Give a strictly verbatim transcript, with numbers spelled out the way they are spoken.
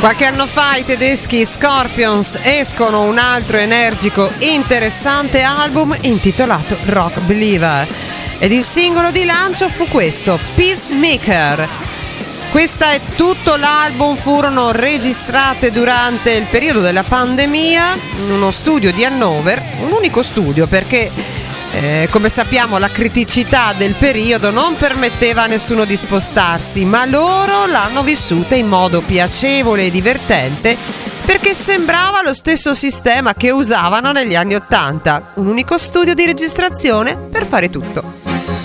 Qualche anno fa i tedeschi Scorpions escono un altro energico, interessante album intitolato Rock Believer ed il singolo di lancio fu questo, Peacemaker. Questa è tutto l'album, furono registrate durante il periodo della pandemia in uno studio di Hannover, un unico studio perché Eh, come sappiamo la criticità del periodo non permetteva a nessuno di spostarsi, ma loro l'hanno vissuta in modo piacevole e divertente perché sembrava lo stesso sistema che usavano negli anni ottanta, un unico studio di registrazione per fare tutto.